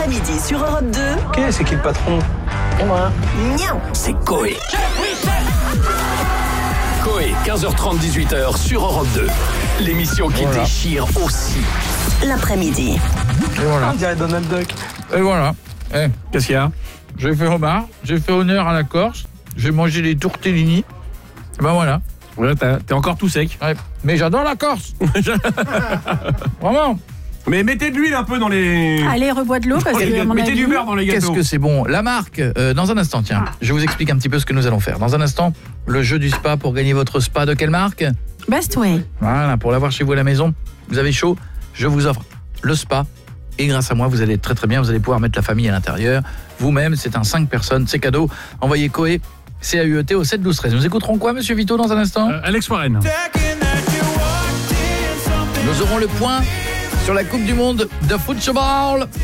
L'après-midi sur Europe 2. Ok, c'est qui le patron? Et moi. Miaou. C'est Coé. Coé, 15h30, 18h sur Europe 2. L'émission qui déchire aussi. L'après-midi. Et voilà. On dirait Donald Duck. Et voilà. Qu'est-ce qu'il y a? J'ai fait homard, j'ai fait honneur à la Corse, j'ai mangé des tortellini. Et ben voilà. Ouais, t'es encore tout sec. Ouais. Mais j'adore la Corse. Vraiment. Mais mettez de l'huile un peu dans les... Allez, rebois de l'eau parce que, à mon mettez avis... du beurre dans les Qu'est-ce gâteaux. que c'est bon. La marque, dans un instant, tiens, je vous explique un petit peu ce que nous allons faire. Dans un instant, le jeu du spa pour gagner votre spa de quelle marque? Best Way. Voilà, pour l'avoir chez vous à la maison, vous avez chaud, je vous offre le spa. Et grâce à moi, vous allez être très très bien, vous allez pouvoir mettre la famille à l'intérieur. Vous-même, c'est un 5 personnes, c'est cadeau. Envoyez Coé, C-A-U-E-T au 7 12 13. Nous écouterons quoi, monsieur Vito, dans un instant? Alex Warren. Nous aurons le point sur la Coupe du Monde de football.